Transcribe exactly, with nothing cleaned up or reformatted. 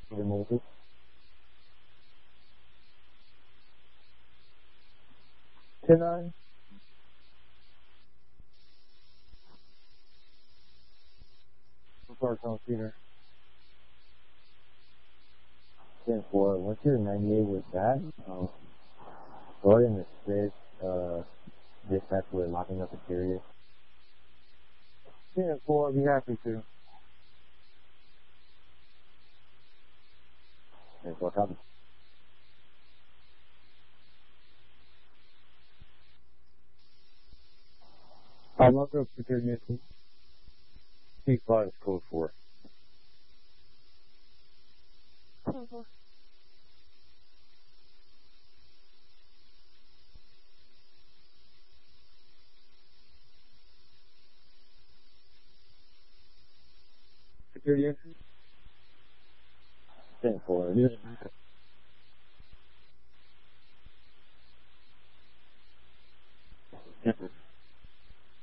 Removal. Ten nine. Park on Cedar. Ten four. Once you're ninety-eight with that, um, go ahead and assist, uh, dispatch with locking up the period. Ten four, I'd be happy to. Ten four, copy. I'll lock up security mission. C five is code four. Mm-hmm. Security entry? Ten four.